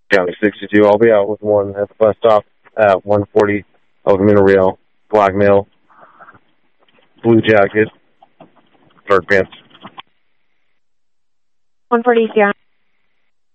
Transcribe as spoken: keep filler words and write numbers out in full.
County sixty-two. I'll be out with one at the bus stop at one forty El Camino Real. Black male, blue jacket, dark pants. one forty, yeah.